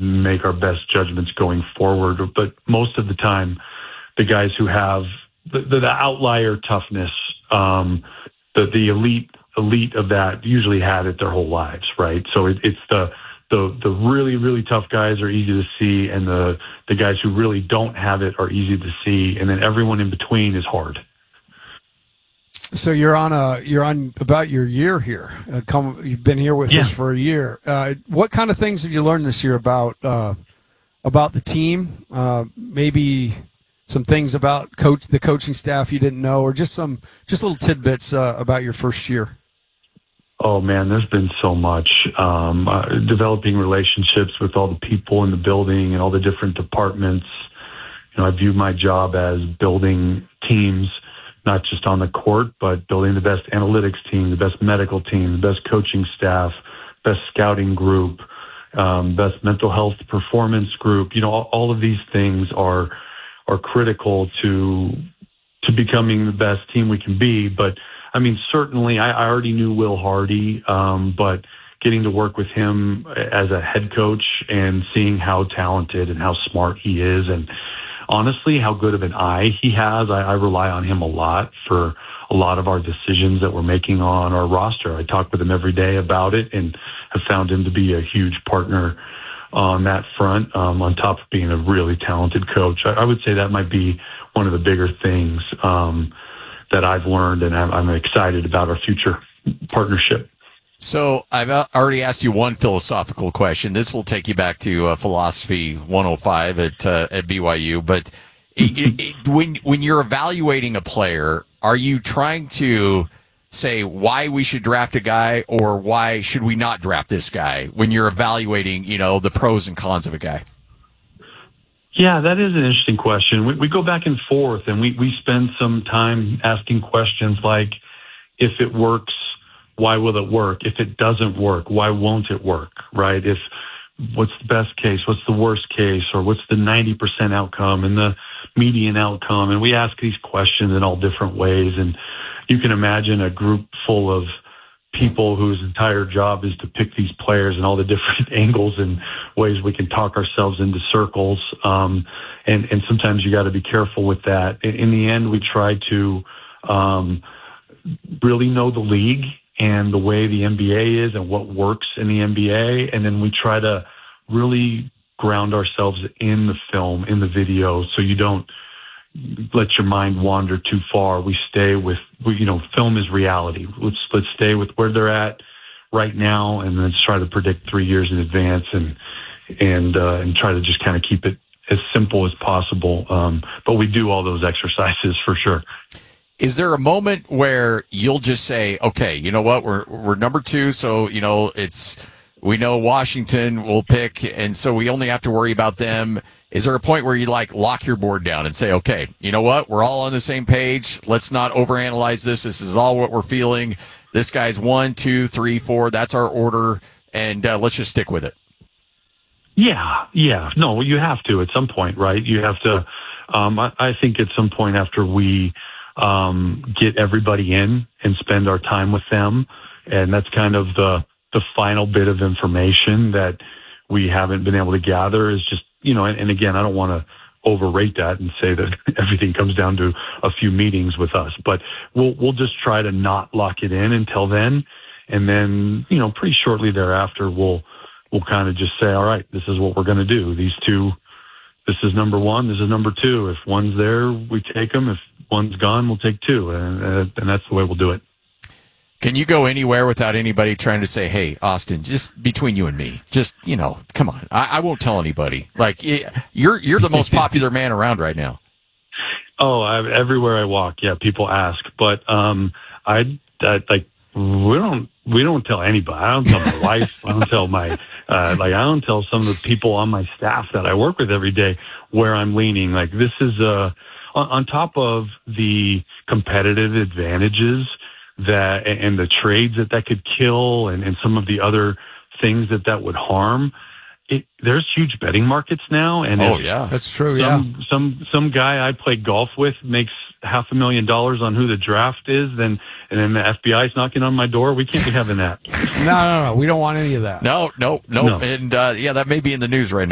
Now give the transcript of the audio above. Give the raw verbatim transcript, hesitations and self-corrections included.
and make our best judgments going forward. But most of the time, the guys who have the, the, the outlier toughness, um, the, the elite elite of that usually had it their whole lives, right? So it, it's the, the the really, really tough guys are easy to see, and the, the guys who really don't have it are easy to see, and then everyone in between is hard. So you're on a you're on about your year here. Uh, come, you've been here with yeah. us for a year. Uh, what kind of things have you learned this year about uh, about the team? Uh, maybe some things about coach the coaching staff you didn't know, or just some just little tidbits uh, about your first year. Oh, man, there's been so much. Um, uh, developing relationships with all the people in the building and all the different departments. You know, I view my job as building teams, not just on the court, but building the best analytics team, the best medical team, the best coaching staff, best scouting group, um, best mental health performance group. You know, all, all of these things are are critical to to becoming the best team we can be. But I mean, certainly, I, I already knew Will Hardy, um, but getting to work with him as a head coach and seeing how talented and how smart he is, and honestly, how good of an eye he has, I, I rely on him a lot for a lot of our decisions that we're making on our roster. I talk with him every day about it and have found him to be a huge partner on that front, um, on top of being a really talented coach. I, I would say that might be one of the bigger things um that I've learned, and I'm, I'm excited about our future partnership. So I've already asked you one philosophical question. This will take you back to uh, Philosophy one oh five at uh, at B Y U. But it, it, when when you're evaluating a player, are you trying to say why we should draft a guy, or why should we not draft this guy? When you're evaluating, you know, the pros and cons of a guy. Yeah, that is an interesting question. We, we go back and forth, and we, we spend some time asking questions like, if it works, why will it work? If it doesn't work, why won't it work, right? If what's the best case, what's the worst case, or what's the ninety percent outcome and the median outcome? And we ask these questions in all different ways. And you can imagine a group full of people whose entire job is to pick these players and all the different angles and ways we can talk ourselves into circles. Um, and, and sometimes you got to be careful with that. In, in the end, we try to um, really know the league and the way the N B A is and what works in the N B A. And then we try to really ground ourselves in the film, in the video, so you don't let your mind wander too far. We stay with, you know, film is reality. Let's let's stay with where they're at right now, and let's try to predict three years in advance, and and uh, and try to just kind of keep it as simple as possible. Um, but we do all those exercises for sure. Is there a moment where you'll just say, okay, you know what, we're we're number two, so you know it's we know Washington will pick, and so we only have to worry about them? Is there a point where you like lock your board down and say, okay, you know what, we're all on the same page. Let's not overanalyze this. This is all what we're feeling. This guy's one, two, three, four. That's our order, and uh, let's just stick with it. Yeah, yeah. No, you have to at some point, right? You have to. Um, I, I think at some point after we um, get everybody in and spend our time with them, and that's kind of the the final bit of information that we haven't been able to gather, is just, you know, and, and again, I don't want to overrate that and say that everything comes down to a few meetings with us, but we'll we'll just try to not lock it in until then, and then, you know, pretty shortly thereafter, we'll we'll kind of just say, all right, this is what we're going to do. These two, this is number one, this is number two. If one's there, we take them. If one's gone, we'll take two, and, and that's the way we'll do it. Can you go anywhere without anybody trying to say, hey, Austin, just between you and me, just, you know, come on. I, I won't tell anybody. Like, you're you're the most popular man around right now. Oh, I, everywhere I walk, yeah, people ask. But um, I, I like we don't we don't tell anybody. I don't tell my wife. I don't tell my uh, like I don't tell some of the people on my staff that I work with every day where I'm leaning. Like, this is uh, on, on top of the competitive advantages that and the trades that that could kill, and, and some of the other things that that would harm. It, there's huge betting markets now, and oh yeah, that's true. Some, yeah, some some guy I play golf with makes half a million dollars on who the draft is, then and then the F B I is knocking on my door. We can't be having that. no, no, no. We don't want any of that. No, no, no. no. And uh, yeah, that may be in the news right now.